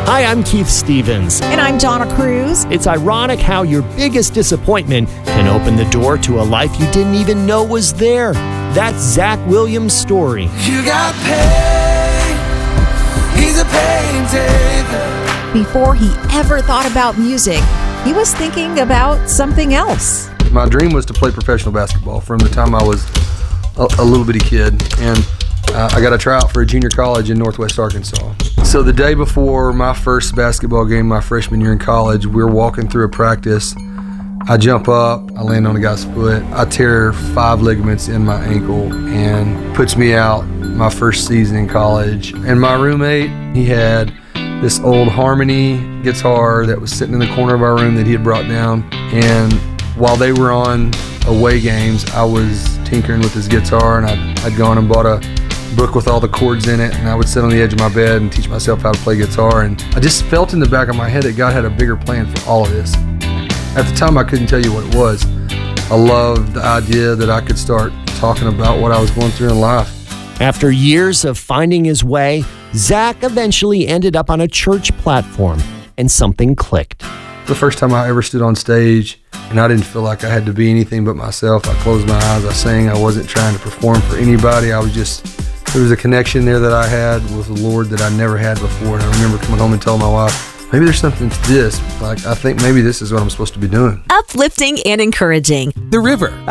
Hi, I'm Keith Stevens. And I'm Donna Cruz. It's ironic how your biggest disappointment can open the door to a life you didn't even know was there. That's Zach Williams' story. You got pain. He's a pain taker. Before he ever thought about music, he was thinking about something else. My dream was to play professional basketball from the time I was a little bitty kid, and I got a tryout for a junior college in Northwest Arkansas. So the day before my first basketball game, my freshman year in college, we're walking through a practice. I jump up, I land on a guy's foot, I tear 5 ligaments in my ankle, and puts me out my first season in college. And my roommate, he had this old Harmony guitar that was sitting in the corner of our room that he had brought down, and while they were on away games, I was tinkering with his guitar, and I'd gone and bought a book with all the chords in it, and I would sit on the edge of my bed and teach myself how to play guitar. And I just felt in the back of my head that God had a bigger plan for all of this. At the time, I couldn't tell you what it was. I loved the idea that I could start talking about what I was going through in life. After years of finding his way, Zach eventually ended up on a church platform, and something clicked. The first time I ever stood on stage, and I didn't feel like I had to be anything but myself. I closed my eyes, I sang, I wasn't trying to perform for anybody. There was a connection there that I had with the Lord that I never had before. And I remember coming home and telling my wife, maybe there's something to this. Like, I think maybe this is what I'm supposed to be doing. Uplifting and encouraging. The River,